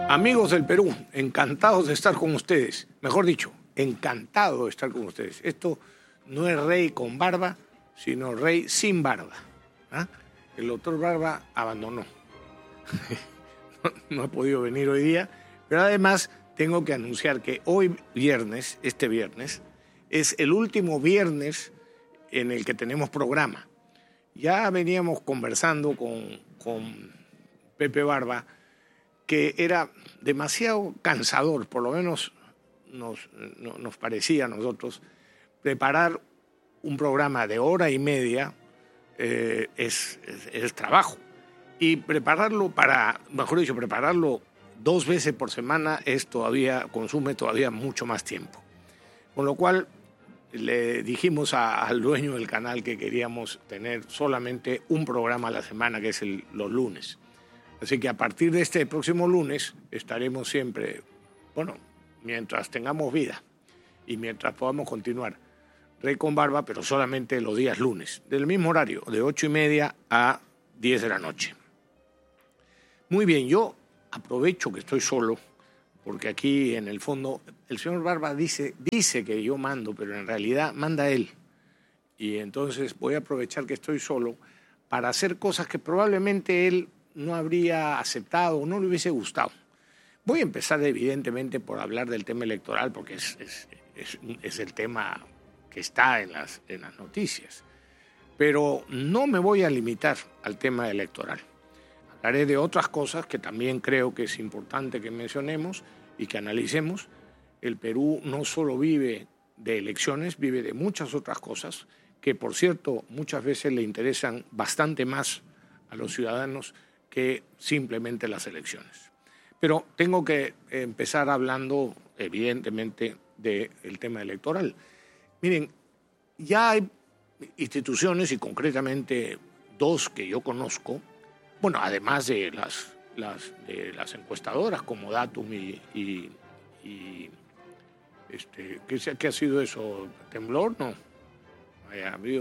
Amigos del Perú, encantados de estar con ustedes. Mejor dicho, encantado de estar con ustedes. Esto no es rey con barba, sino rey sin barba. ¿Ah? El doctor Barba abandonó. No ha podido venir hoy día, pero además tengo que anunciar que hoy viernes, este viernes, es el último viernes en el que tenemos programa. Ya veníamos conversando con Pepe Barba, que era demasiado cansador, por lo menos nos parecía a nosotros, preparar un programa de hora y media es trabajo. Y prepararlo prepararlo 2 veces por semana consume todavía mucho más tiempo. Con lo cual le dijimos al dueño del canal que queríamos tener solamente un programa a la semana, que es los lunes. Así que a partir de este próximo lunes estaremos siempre, mientras tengamos vida y mientras podamos continuar, Rey con Barba, pero solamente los días lunes, del mismo horario, de 8:30 a 10 de la noche. Muy bien, yo aprovecho que estoy solo, porque aquí en el fondo el señor Barba dice que yo mando, pero en realidad manda él. Y entonces voy a aprovechar que estoy solo para hacer cosas que probablemente él no habría aceptado o no le hubiese gustado. Voy a empezar evidentemente por hablar del tema electoral, porque es el tema que está en las noticias. Pero no me voy a limitar al tema electoral. Hablaré de otras cosas que también creo que es importante que mencionemos y que analicemos. El Perú no solo vive de elecciones, vive de muchas otras cosas que, por cierto, muchas veces le interesan bastante más a los ciudadanos que simplemente las elecciones. Pero tengo que empezar hablando, evidentemente, del tema electoral. Miren, ya hay instituciones, y concretamente 2 que yo conozco, además de las encuestadoras como Datum y ¿qué ha sido eso? ¿Temblor? No. Ha habido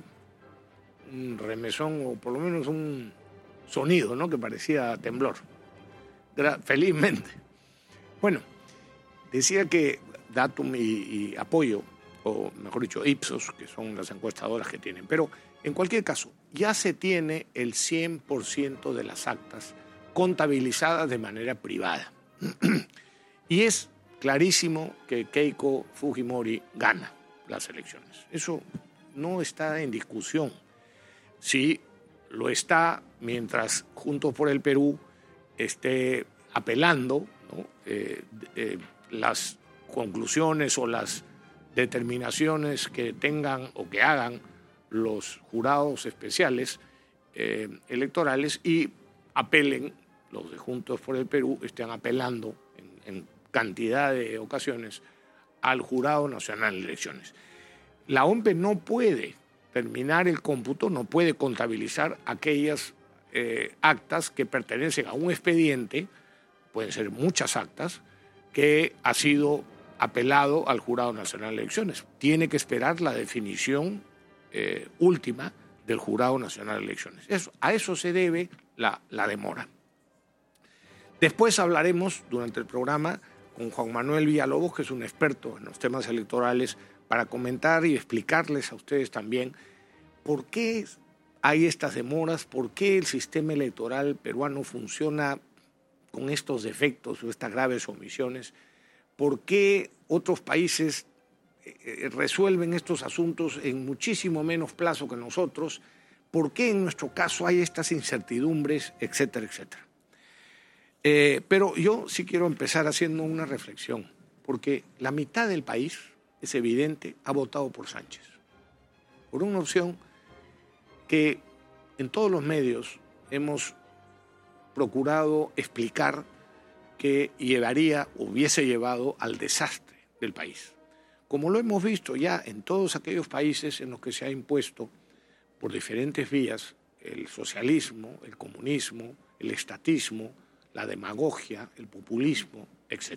un remesón, o por lo menos un sonido, ¿no?, que parecía temblor. Felizmente. Bueno, decía que Datum y Apoyo, o mejor dicho, Ipsos, que son las encuestadoras que tienen, pero en cualquier caso, ya se tiene el 100% de las actas contabilizadas de manera privada. Y es clarísimo que Keiko Fujimori gana las elecciones. Eso no está en discusión. Sí, lo está mientras Juntos por el Perú esté apelando, ¿no?, las conclusiones o las determinaciones que tengan o que hagan los jurados especiales electorales, y apelen, los de Juntos por el Perú estén apelando en cantidad de ocasiones al Jurado Nacional de Elecciones. La OMPE no puede terminar el cómputo, no puede contabilizar aquellas actas que pertenecen a un expediente, pueden ser muchas actas, que ha sido apelado al Jurado Nacional de Elecciones. Tiene que esperar la definición última del Jurado Nacional de Elecciones. A eso se debe la demora. Después hablaremos durante el programa con Juan Manuel Villalobos, que es un experto en los temas electorales, para comentar y explicarles a ustedes también por qué hay estas demoras, por qué el sistema electoral peruano funciona con estos defectos o estas graves omisiones, por qué otros países resuelven estos asuntos en muchísimo menos plazo que nosotros, por qué en nuestro caso hay estas incertidumbres, etcétera, etcétera. Pero yo sí quiero empezar haciendo una reflexión, porque la mitad del país, es evidente, ha votado por Sánchez, por una opción que en todos los medios hemos procurado explicar que hubiese llevado al desastre del país. Como lo hemos visto ya en todos aquellos países en los que se ha impuesto por diferentes vías el socialismo, el comunismo, el estatismo, la demagogia, el populismo, etc.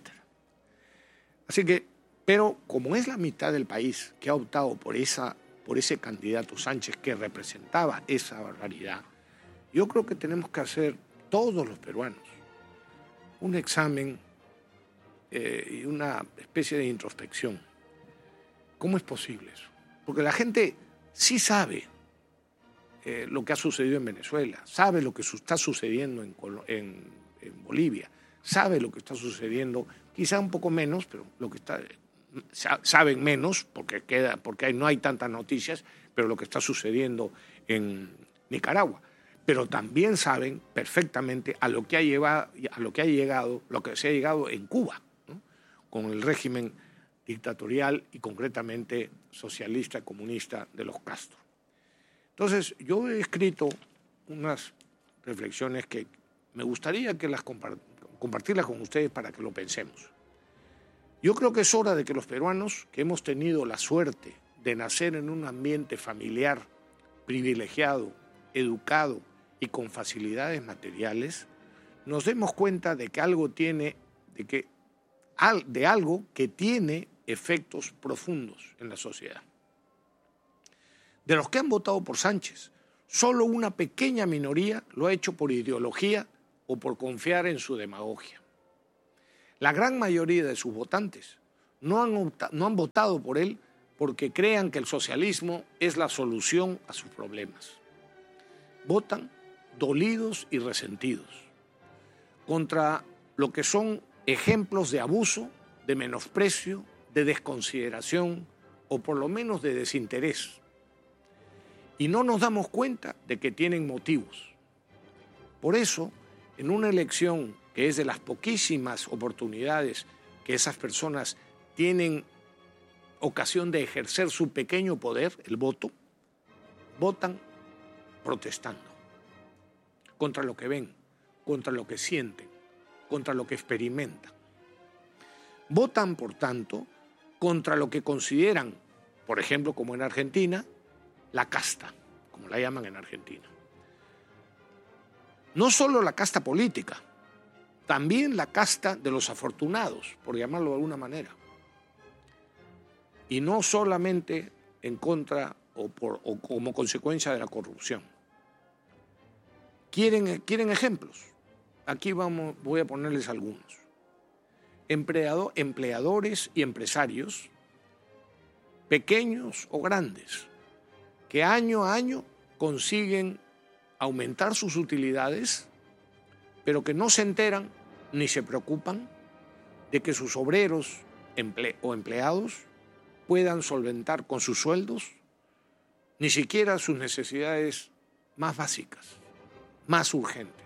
Así que, pero como es la mitad del país que ha optado por ese candidato Sánchez, que representaba esa barbaridad, yo creo que tenemos que hacer todos los peruanos un examen y una especie de introspección. ¿Cómo es posible eso? Porque la gente sí sabe lo que ha sucedido en Venezuela, sabe lo que está sucediendo en Bolivia, sabe lo que está sucediendo, quizá un poco menos, pero lo que está saben menos porque no hay tantas noticias, pero lo que está sucediendo en Nicaragua. Pero también saben perfectamente a lo que se ha llegado en Cuba, ¿no? Con el régimen dictatorial y concretamente socialista comunista de los Castro. Entonces, yo he escrito unas reflexiones que me gustaría que compartirlas con ustedes para que lo pensemos. Yo creo que es hora de que los peruanos, que hemos tenido la suerte de nacer en un ambiente familiar, privilegiado, educado y con facilidades materiales, nos demos cuenta de que algo tiene efectos profundos en la sociedad. De los que han votado por Sánchez, solo una pequeña minoría lo ha hecho por ideología o por confiar en su demagogia. La gran mayoría de sus votantes no han votado por él porque crean que el socialismo es la solución a sus problemas. Votan dolidos y resentidos contra lo que son ejemplos de abuso, de menosprecio, de desconsideración o por lo menos de desinterés. Y no nos damos cuenta de que tienen motivos. Por eso, en una elección que es de las poquísimas oportunidades que esas personas tienen ocasión de ejercer su pequeño poder, el voto, votan protestando contra lo que ven, contra lo que sienten, contra lo que experimentan. Votan, por tanto, contra lo que consideran, por ejemplo, como en Argentina, la casta, como la llaman en Argentina. No solo la casta política, también la casta de los afortunados, por llamarlo de alguna manera. Y no solamente en contra o como consecuencia de la corrupción. ¿Quieren ejemplos? Aquí voy a ponerles algunos. Empleadores y empresarios, pequeños o grandes, que año a año consiguen aumentar sus utilidades, pero que no se enteran ni se preocupan de que sus obreros o empleados puedan solventar con sus sueldos ni siquiera sus necesidades más básicas, más urgentes.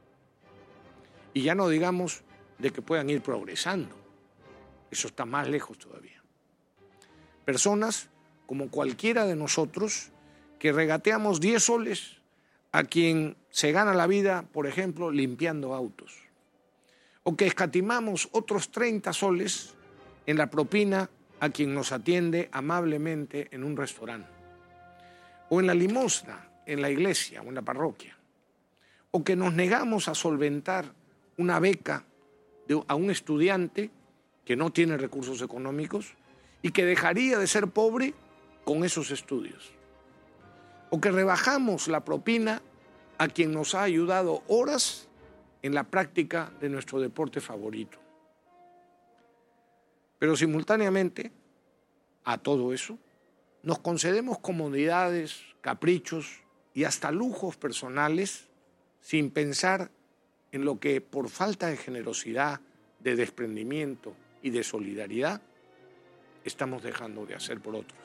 Y ya no digamos de que puedan ir progresando. Eso está más lejos todavía. Personas como cualquiera de nosotros que regateamos 10 soles a quien se gana la vida, por ejemplo, limpiando autos. O que escatimamos otros 30 soles en la propina a quien nos atiende amablemente en un restaurante. O en la limosna en la iglesia o en la parroquia. O que nos negamos a solventar una beca a un estudiante que no tiene recursos económicos y que dejaría de ser pobre con esos estudios. O que rebajamos la propina a quien nos ha ayudado horas en la práctica de nuestro deporte favorito. Pero simultáneamente a todo eso, nos concedemos comodidades, caprichos y hasta lujos personales sin pensar en lo que por falta de generosidad, de desprendimiento y de solidaridad estamos dejando de hacer por otros.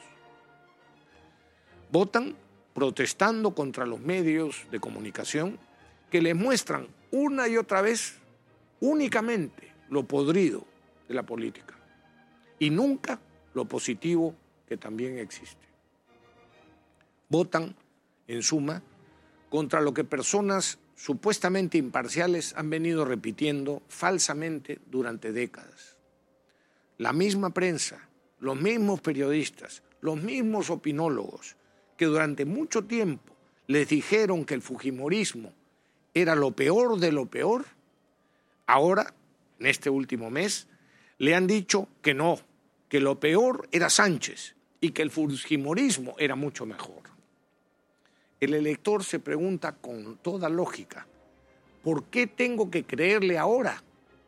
Votan protestando contra los medios de comunicación que les muestran una y otra vez únicamente lo podrido de la política y nunca lo positivo que también existe. Votan, en suma, contra lo que personas supuestamente imparciales han venido repitiendo falsamente durante décadas. La misma prensa, los mismos periodistas, los mismos opinólogos que durante mucho tiempo les dijeron que el fujimorismo era lo peor de lo peor, ahora, en este último mes, le han dicho que no, que lo peor era Sánchez y que el fujimorismo era mucho mejor. El elector se pregunta con toda lógica, ¿por qué tengo que creerle ahora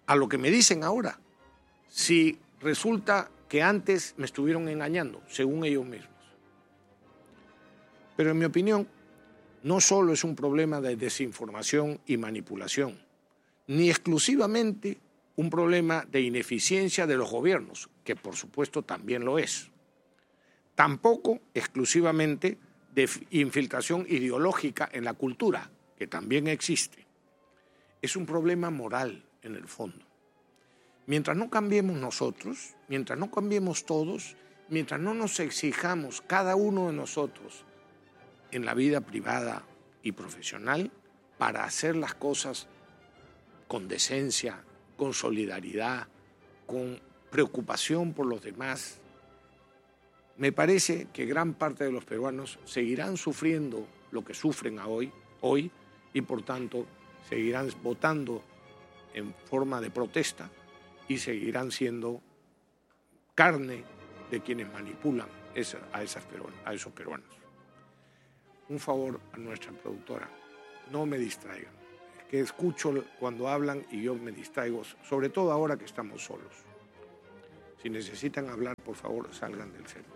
a lo que me dicen ahora, si resulta que antes me estuvieron engañando, según ellos mismos. Pero en mi opinión, no solo es un problema de desinformación y manipulación, ni exclusivamente un problema de ineficiencia de los gobiernos, que por supuesto también lo es. Tampoco exclusivamente de infiltración ideológica en la cultura, que también existe. Es un problema moral en el fondo. Mientras no cambiemos nosotros, mientras no cambiemos todos, mientras no nos exijamos cada uno de nosotros en la vida privada y profesional para hacer las cosas con decencia, con solidaridad, con preocupación por los demás, me parece que gran parte de los peruanos seguirán sufriendo lo que sufren hoy y por tanto seguirán votando en forma de protesta y seguirán siendo carne de quienes manipulan a esos peruanos. Un favor a nuestra productora, no me distraigan, es que escucho cuando hablan y yo me distraigo, sobre todo ahora que estamos solos. Si necesitan hablar, por favor, salgan del centro.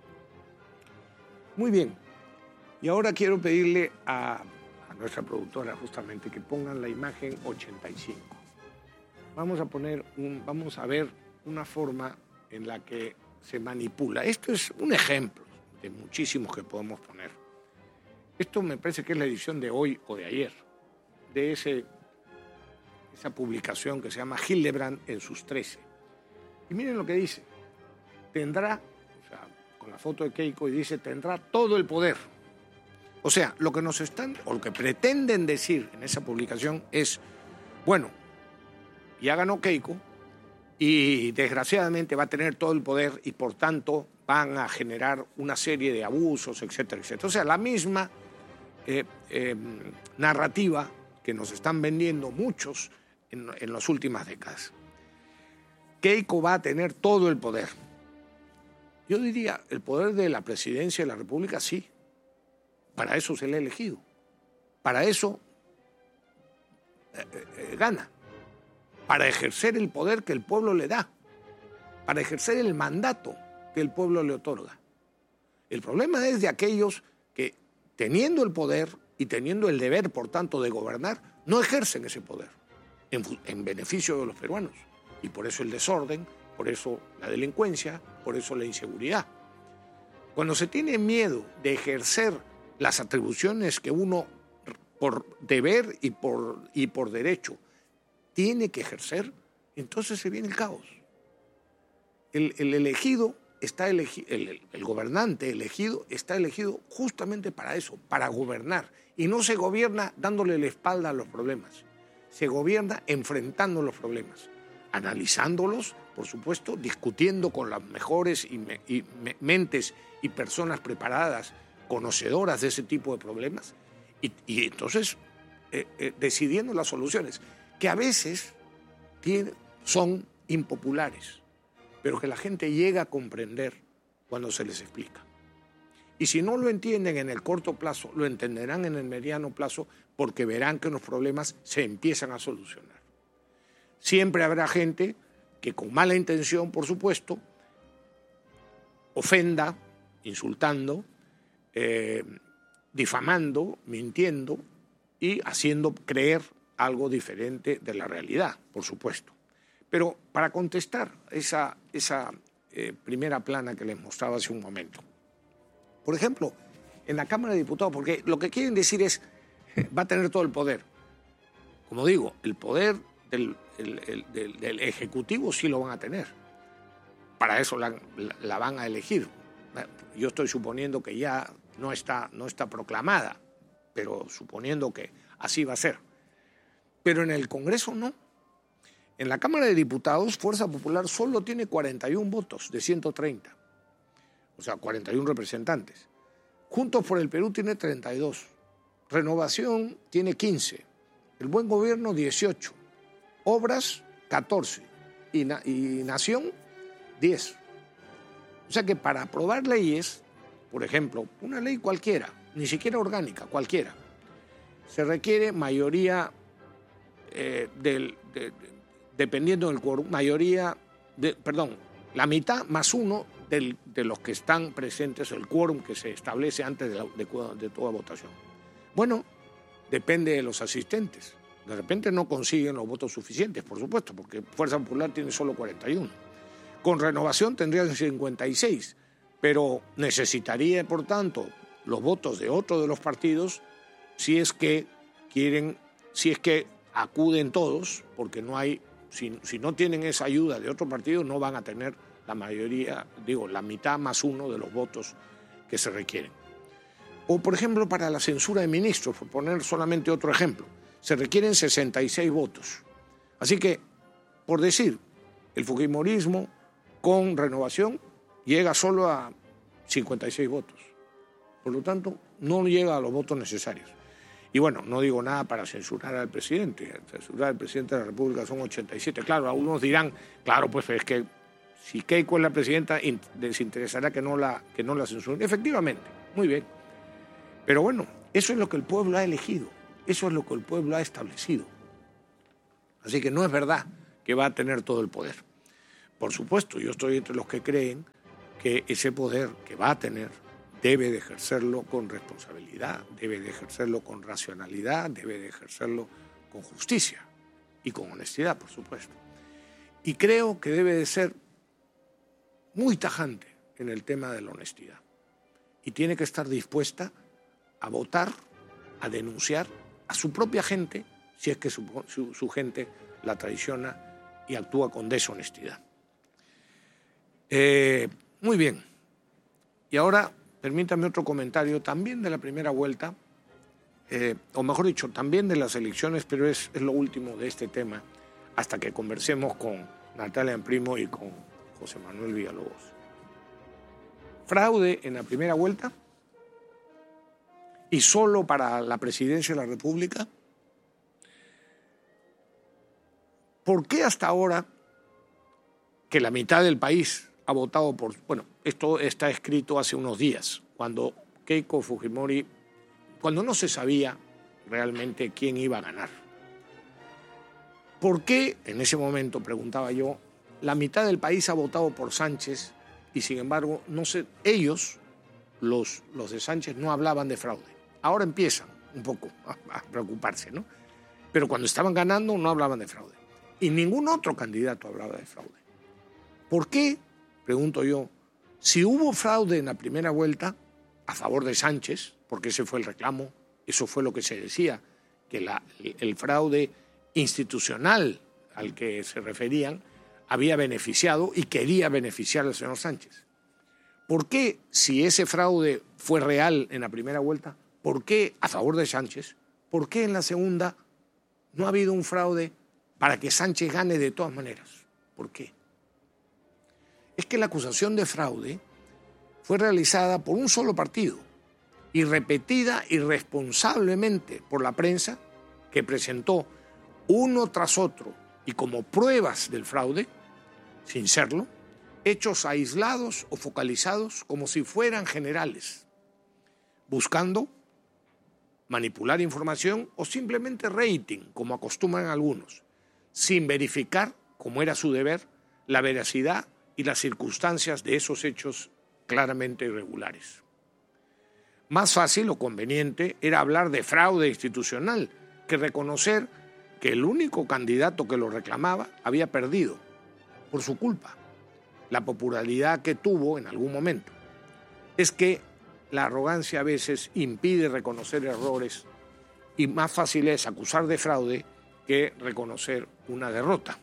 Muy bien, y ahora quiero pedirle a nuestra productora justamente que pongan la imagen 85. Vamos a ver una forma en la que se manipula. Esto es un ejemplo de muchísimos que podemos poner. Esto me parece que es la edición de hoy o de ayer, de esa publicación que se llama Hildebrand en sus 13. Y miren lo que dice. Tendrá, o sea, con la foto de Keiko, y dice, tendrá todo el poder. O sea, lo que nos están, o lo que pretenden decir en esa publicación es, bueno, ya ganó Keiko y desgraciadamente va a tener todo el poder y por tanto van a generar una serie de abusos, etcétera, etcétera. O sea, la misma narrativa que nos están vendiendo muchos en las últimas décadas. Keiko va a tener todo el poder. Yo diría, el poder de la presidencia de la República, sí. Para eso se le ha elegido. Para eso gana. Para ejercer el poder que el pueblo le da. Para ejercer el mandato que el pueblo le otorga. El problema es de aquellos que, teniendo el poder y teniendo el deber, por tanto, de gobernar, no ejercen ese poder en beneficio de los peruanos. Y por eso el desorden, por eso la delincuencia, por eso la inseguridad. Cuando se tiene miedo de ejercer las atribuciones que uno, por deber y por derecho, tiene que ejercer, entonces se viene el caos. El elegido está elegido, el gobernante elegido está elegido justamente para eso, para gobernar. Y no se gobierna dándole la espalda a los problemas, se gobierna enfrentando los problemas, analizándolos, por supuesto, discutiendo con las mejores mentes y personas preparadas, conocedoras de ese tipo de problemas, y entonces decidiendo las soluciones, que a veces son impopulares, pero que la gente llega a comprender cuando se les explica. Y si no lo entienden en el corto plazo, lo entenderán en el mediano plazo, porque verán que los problemas se empiezan a solucionar. Siempre habrá gente que con mala intención, por supuesto, ofenda, insultando, difamando, mintiendo y haciendo creer algo diferente de la realidad, por supuesto. Pero para contestar esa primera plana que les mostraba hace un momento, por ejemplo, en la Cámara de Diputados, porque lo que quieren decir es, va a tener todo el poder. Como digo, el poder del Ejecutivo sí lo van a tener. Para eso la van a elegir. Yo estoy suponiendo que ya no está proclamada, pero suponiendo que así va a ser. Pero en el Congreso no. En la Cámara de Diputados, Fuerza Popular solo tiene 41 votos de 130. O sea, 41 representantes. Juntos por el Perú tiene 32. Renovación tiene 15. El Buen Gobierno 18. Obras 14. Y Nación 10. O sea que para aprobar leyes, por ejemplo, una ley cualquiera, ni siquiera orgánica, cualquiera, se requiere mayoría dependiendo del quórum, la mitad más uno de los que están presentes, el quórum que se establece antes de toda votación. Bueno, depende de los asistentes. De repente no consiguen los votos suficientes, por supuesto, porque Fuerza Popular tiene solo 41. Con Renovación tendrían 56, pero necesitaría, por tanto, los votos de otro de los partidos si es que acuden todos, porque no hay, si no tienen esa ayuda de otro partido, no van a tener la mayoría, la mitad más uno de los votos que se requieren. O, por ejemplo, para la censura de ministros, por poner solamente otro ejemplo, se requieren 66 votos. Así que, por decir, el fujimorismo con Renovación llega solo a 56 votos. Por lo tanto, no llega a los votos necesarios. Y bueno, no digo nada para censurar al presidente. Censurar al presidente de la República son 87. Claro, algunos dirán, claro, pues es que si Keiko es la presidenta, les interesará que no la censuren. Efectivamente, muy bien. Pero bueno, eso es lo que el pueblo ha elegido. Eso es lo que el pueblo ha establecido. Así que no es verdad que va a tener todo el poder. Por supuesto, yo estoy entre los que creen que ese poder que va a tener debe de ejercerlo con responsabilidad, debe de ejercerlo con racionalidad, debe de ejercerlo con justicia y con honestidad, por supuesto. Y creo que debe de ser muy tajante en el tema de la honestidad. Y tiene que estar dispuesta a votar, a denunciar a su propia gente si es que su gente la traiciona y actúa con deshonestidad. Muy bien. Y ahora, permítame otro comentario también de la primera vuelta, o mejor dicho, también de las elecciones, pero es lo último de este tema, hasta que conversemos con Natalia Imprimo y con José Manuel Villalobos. Fraude en la primera vuelta y solo para la presidencia de la República. ¿Por qué hasta ahora, que la mitad del país ha votado por... Bueno, esto está escrito hace unos días, cuando Keiko Fujimori, cuando no se sabía realmente quién iba a ganar. ¿Por qué, en ese momento, preguntaba yo, la mitad del país ha votado por Sánchez y, sin embargo, ellos, los de Sánchez, no hablaban de fraude? Ahora empiezan un poco a preocuparse, ¿no? Pero cuando estaban ganando no hablaban de fraude. Y ningún otro candidato hablaba de fraude. ¿Por qué, pregunto yo, si hubo fraude en la primera vuelta a favor de Sánchez, porque ese fue el reclamo, eso fue lo que se decía, que el fraude institucional al que se referían había beneficiado y quería beneficiar al señor Sánchez? ¿Por qué, si ese fraude fue real en la primera vuelta, por qué a favor de Sánchez, por qué en la segunda no ha habido un fraude para que Sánchez gane de todas maneras? ¿Por qué? Es que la acusación de fraude fue realizada por un solo partido y repetida irresponsablemente por la prensa, que presentó uno tras otro y como pruebas del fraude, sin serlo, hechos aislados o focalizados como si fueran generales, buscando manipular información o simplemente rating, como acostumbran algunos, sin verificar, como era su deber, la veracidad y las circunstancias de esos hechos claramente irregulares. Más fácil o conveniente era hablar de fraude institucional que reconocer que el único candidato que lo reclamaba había perdido, por su culpa, la popularidad que tuvo en algún momento. Es que la arrogancia a veces impide reconocer errores y más fácil es acusar de fraude que reconocer una derrota.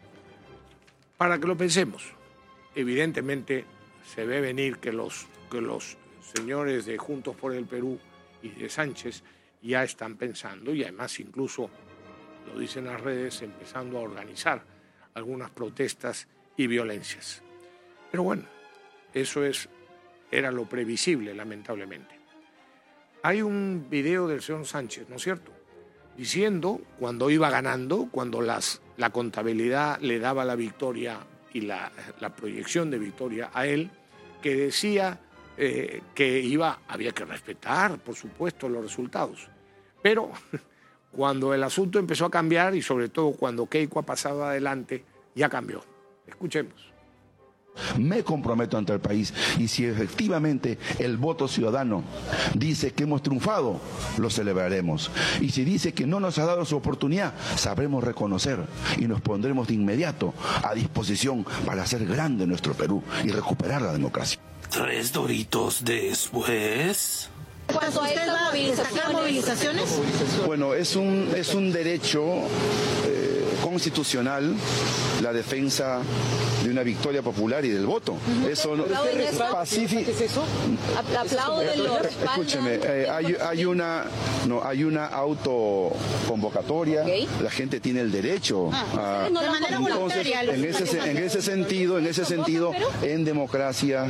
Para que lo pensemos, evidentemente se ve venir que los señores de Juntos por el Perú y de Sánchez ya están pensando, y además incluso lo dicen las redes, empezando a organizar algunas protestas y violencias. Pero bueno, eso era lo previsible, lamentablemente. Hay un video del señor Sánchez, ¿no es cierto?, diciendo, cuando iba ganando, cuando la contabilidad le daba la victoria y la proyección de victoria a él, que decía que había que respetar, por supuesto, los resultados. Pero Cuando el asunto empezó a cambiar y sobre todo cuando Keiko ha pasado adelante, ya cambió. Escuchemos. Me comprometo ante el país y si efectivamente el voto ciudadano dice que hemos triunfado, lo celebraremos. Y si dice que no nos ha dado su oportunidad, sabremos reconocer y nos pondremos de inmediato a disposición para hacer grande nuestro Perú y recuperar la democracia. 3 doritos después. ¿Cuánto usted va a sacar movilizaciones? Bueno, es un derecho constitucional la defensa de una victoria popular y del voto. Eso no, pacífico. ¿Qué es eso? Aplauden los Escúcheme, hay una autoconvocatoria. Okay. La gente tiene el derecho a, de manera voluntaria. Entonces, en ese sentido, en democracia,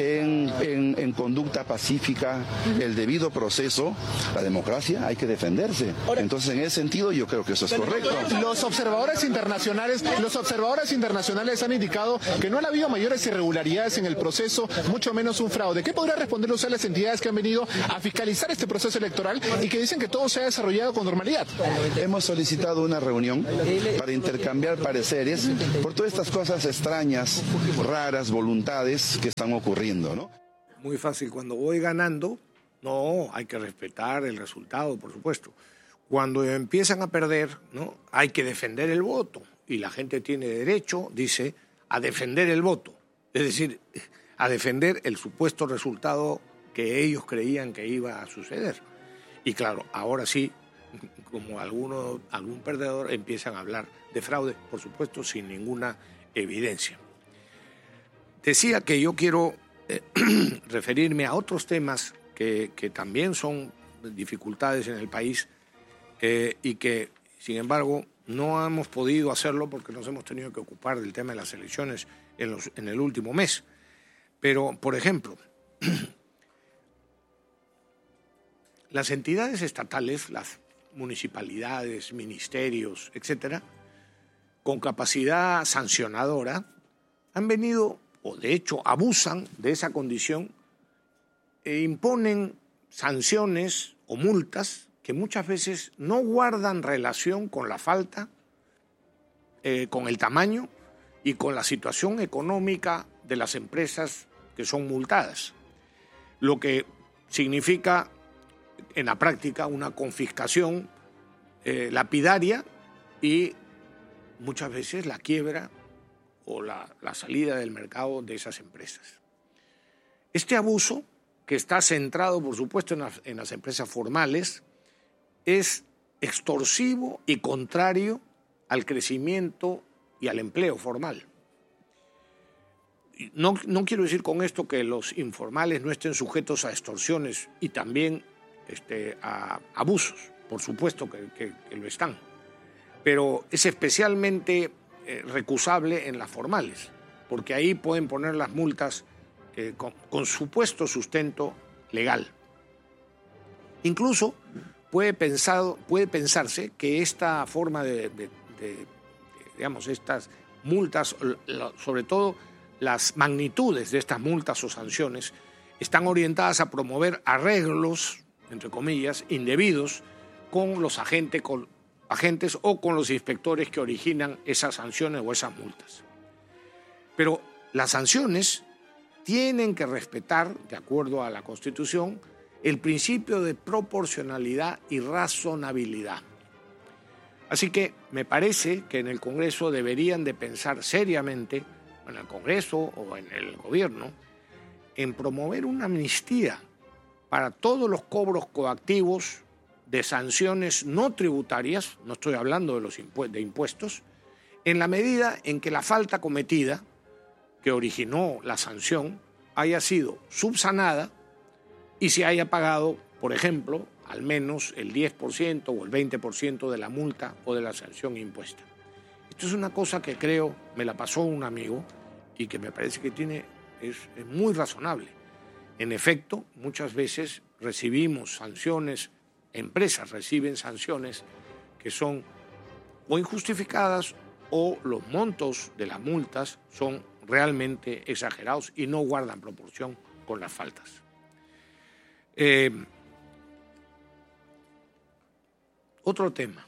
en conducta pacífica, el debido proceso, la democracia hay que defenderse. Entonces, en ese sentido, yo creo que eso es correcto. Los observadores internacionales han indicado que no ha habido mayores irregularidades en el proceso, mucho menos un fraude. ¿Qué podrá responder usted a las entidades que han venido a fiscalizar este proceso electoral y que dicen que todo se ha desarrollado con normalidad? Hemos solicitado una reunión para intercambiar pareceres por todas estas cosas extrañas, raras, voluntades que están ocurriendo, ¿no? Muy fácil. Cuando voy ganando, no, hay que respetar el resultado, por supuesto. Cuando empiezan a perder, ¿no? Hay que defender el voto. Y la gente tiene derecho, dice, a defender el voto. Es decir, a defender el supuesto resultado que ellos creían que iba a suceder. Y claro, ahora sí, como algún perdedor, empiezan a hablar de fraude, por supuesto, sin ninguna evidencia. Decía que yo quiero referirme a otros temas que también son dificultades en el país, y que, sin embargo, no hemos podido hacerlo porque nos hemos tenido que ocupar del tema de las elecciones en el último mes. Pero, por ejemplo, las entidades estatales, las municipalidades, ministerios, etcétera, con capacidad sancionadora, han venido, o de hecho abusan de esa condición e imponen sanciones o multas que muchas veces no guardan relación con la falta, con el tamaño y con la situación económica de las empresas que son multadas. Lo que significa en la práctica una confiscación lapidaria y muchas veces la quiebra o la salida del mercado de esas empresas. Este abuso, que está centrado, por supuesto, en las empresas formales, es extorsivo y contrario al crecimiento y al empleo formal. No quiero decir con esto que los informales no estén sujetos a extorsiones y también a abusos, por supuesto que lo están, pero es especialmente recusable en las formales, porque ahí pueden poner las multas con supuesto sustento legal. Incluso puede pensarse que esta forma digamos, estas multas, sobre todo las magnitudes de estas multas o sanciones, están orientadas a promover arreglos, entre comillas, indebidos con los agentes o con los inspectores que originan esas sanciones o esas multas. Pero las sanciones tienen que respetar, de acuerdo a la Constitución, el principio de proporcionalidad y razonabilidad. Así que me parece que en el Congreso deberían de pensar seriamente, en el Congreso o en el Gobierno, en promover una amnistía para todos los cobros coactivos de sanciones no tributarias, no estoy hablando de impuestos, en la medida en que la falta cometida que originó la sanción haya sido subsanada y se haya pagado, por ejemplo, al menos el 10% o el 20% de la multa o de la sanción impuesta. Esto es una cosa que creo, me la pasó un amigo y que me parece que es muy razonable. En efecto, muchas veces recibimos sanciones, empresas reciben sanciones que son o injustificadas o los montos de las multas son realmente exagerados y no guardan proporción con las Otro tema.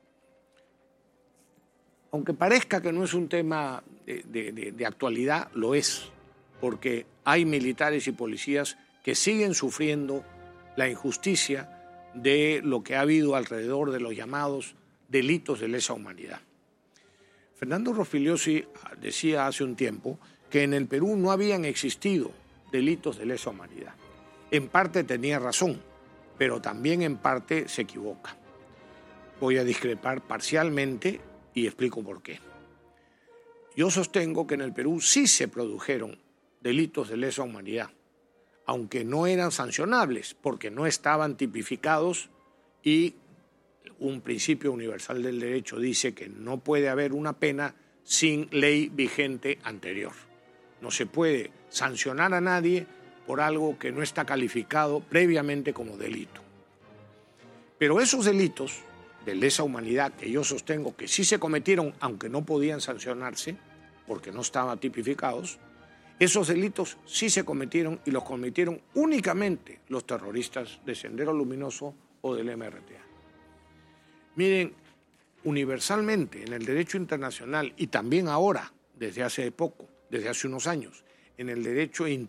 Aunque parezca que no es un tema de actualidad, lo es, porque hay militares y policías que siguen sufriendo la injusticia de lo que ha habido alrededor de los llamados delitos de lesa humanidad. Fernando Rospigliosi decía hace un tiempo que en el Perú no habían existido delitos de lesa humanidad. En parte tenía razón, pero también en parte se equivoca. Voy a discrepar parcialmente y explico por qué. Yo sostengo que en el Perú sí se produjeron delitos de lesa humanidad, aunque no eran sancionables, porque no estaban tipificados y un principio universal del derecho dice que no puede haber una pena sin ley vigente anterior. No se puede sancionar a nadie por algo que no está calificado previamente como delito. Pero esos delitos de lesa humanidad que yo sostengo que sí se cometieron, aunque no podían sancionarse, porque no estaban tipificados, esos delitos sí se cometieron y los cometieron únicamente los terroristas de Sendero Luminoso o del MRTA. Miren, universalmente en el derecho internacional y también ahora, desde hace poco, desde hace unos años, en el derecho internacional,